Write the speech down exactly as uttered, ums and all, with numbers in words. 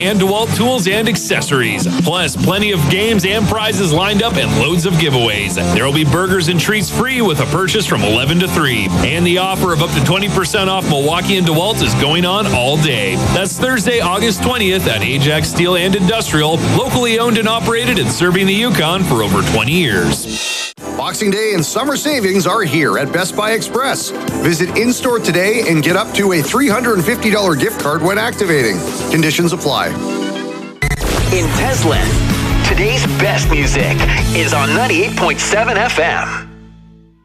and DeWalt tools and accessories. Plus, plenty of games and prizes lined up and loads of giveaways. There will be burgers and treats free with a purchase from eleven to three. And the offer of up to twenty percent off Milwaukee and DeWalt is going on all day. That's Thursday, August twentieth at Ajax Steel and Industrial, locally owned and operated and serving the Yukon for over twenty years. Boxing Day and summer savings are here at Best Buy Express. Visit in-store today and get up to a three hundred fifty dollars gift card when activating. Conditions apply. In Teslin, today's best music is on ninety-eight point seven F M.